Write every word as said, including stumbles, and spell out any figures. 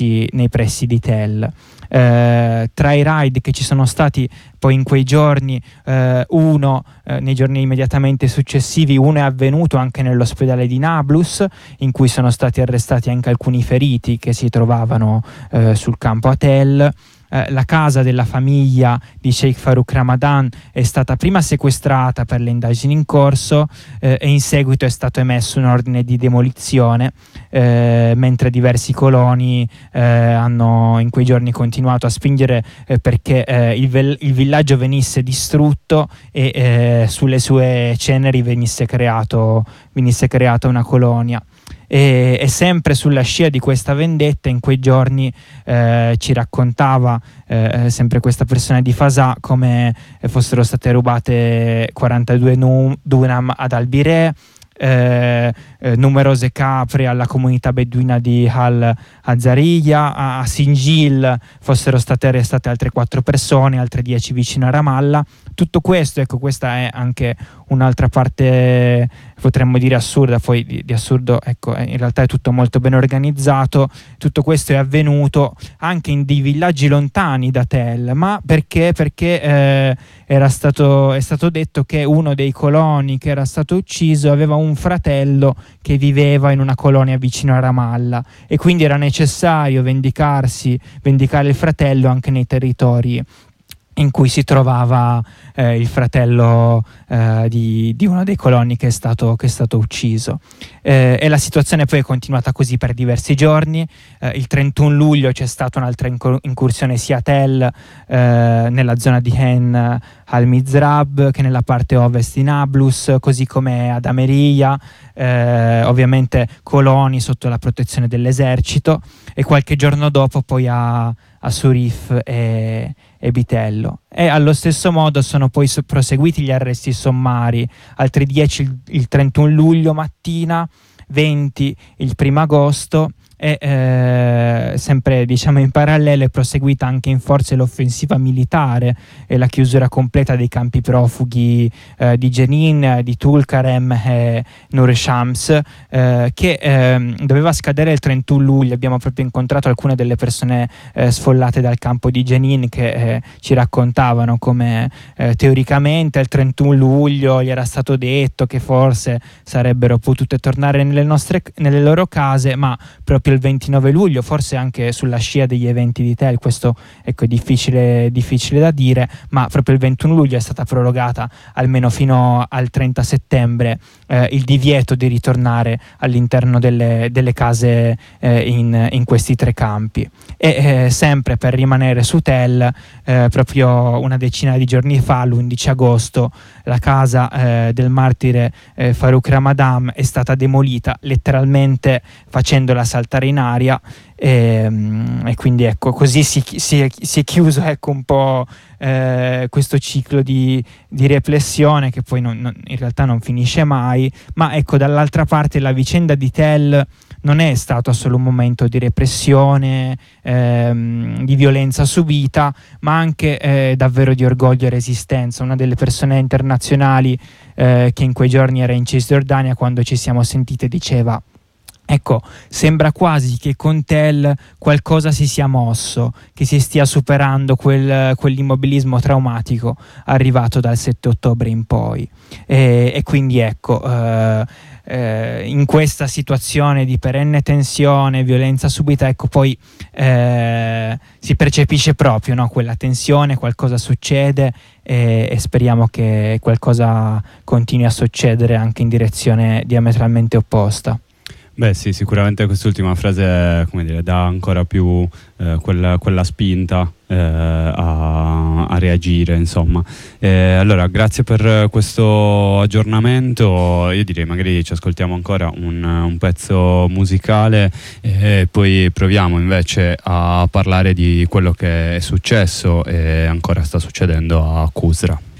nei pressi di Tell. Eh, tra i raid che ci sono stati poi in quei giorni, eh, uno eh, nei giorni immediatamente successivi, uno è avvenuto anche nell'ospedale di Nablus, in cui sono stati arrestati anche alcuni feriti che si trovavano eh, sul campo a Tell. Eh, la casa della famiglia di Sheikh Farouk Ramadan è stata prima sequestrata per le indagini in corso eh, e in seguito è stato emesso un ordine di demolizione, eh, mentre diversi coloni eh, hanno in quei giorni continuato a spingere eh, perché eh, il, vel- il villaggio venisse distrutto e eh, sulle sue ceneri venisse creato, venisse creata una colonia. E, e sempre sulla scia di questa vendetta, in quei giorni eh, ci raccontava eh, sempre questa persona di Fasà come fossero state rubate quarantadue nu- dunam ad Albirè, eh, eh, numerose capre alla comunità beduina di Al Azariya, a, a Singil fossero state arrestate altre quattro persone, altre dieci vicino a Ramallah. Tutto questo, ecco, questa è anche un'altra parte, potremmo dire assurda, poi di, di assurdo, ecco, in realtà è tutto molto ben organizzato. Tutto questo è avvenuto anche in dei villaggi lontani da Tell, ma perché? Perché eh, era stato, è stato detto che uno dei coloni che era stato ucciso aveva un fratello che viveva in una colonia vicino a Ramallah e quindi era necessario vendicarsi, vendicare il fratello anche nei territori in cui si trovava eh, il fratello eh, di, di uno dei coloni che è stato, che è stato ucciso. Eh, e la situazione poi è continuata così per diversi giorni. Eh, il trentuno luglio c'è stata un'altra incur- incursione sia a Tell, eh, nella zona di Hen al-Mizrab, che nella parte ovest di Nablus, così come ad Ameriya, eh, ovviamente coloni sotto la protezione dell'esercito, e qualche giorno dopo poi a, a Surif e, e Bitello. E allo stesso modo sono poi so- proseguiti gli arresti sommari, altri dieci il, il trentuno luglio mattina, venti il primo agosto, e eh, sempre diciamo in parallelo è proseguita anche in forze l'offensiva militare e la chiusura completa dei campi profughi eh, di Jenin, di Tulkarem e Nur Shams, eh, che eh, doveva scadere il trentuno luglio. Abbiamo proprio incontrato alcune delle persone eh, sfollate dal campo di Jenin che eh, ci raccontavano come eh, teoricamente il trentuno luglio gli era stato detto che forse sarebbero potute tornare nelle, nostre, nelle loro case, ma proprio il ventinove luglio, forse anche sulla scia degli eventi di Tell, questo ecco è difficile, difficile da dire, ma proprio il ventuno luglio è stata prorogata almeno fino al trenta settembre eh, il divieto di ritornare all'interno delle, delle case eh, in, in questi tre campi. E eh, sempre per rimanere su Tell, eh, proprio una decina di giorni fa, l'undici agosto, la casa eh, del martire eh, Farouk Ramadan è stata demolita, letteralmente facendola saltare in aria, e, e quindi ecco così si, si, è, si è chiuso ecco un po' eh, questo ciclo di, di repressione che poi non, non, in realtà non finisce mai. Ma ecco, dall'altra parte la vicenda di Tell non è stato solo un momento di repressione, ehm, di violenza subita, ma anche eh, davvero di orgoglio e resistenza. Una delle persone internazionali eh, che in quei giorni era in Cisgiordania, quando ci siamo sentite, diceva: ecco, sembra quasi che con Tell qualcosa si sia mosso, che si stia superando quel, quell'immobilismo traumatico arrivato dal sette ottobre in poi. E, e quindi ecco, eh, eh, in questa situazione di perenne tensione, violenza subita, ecco poi eh, si percepisce proprio, no, quella tensione, qualcosa succede e, e speriamo che qualcosa continui a succedere anche in direzione diametralmente opposta. Beh sì, sicuramente quest'ultima frase, come dire, dà ancora più eh, quella, quella spinta eh, a, a reagire, insomma. Eh, allora, grazie per questo aggiornamento. Io direi magari ci ascoltiamo ancora un, un pezzo musicale e poi proviamo invece a parlare di quello che è successo e ancora sta succedendo a Qusra.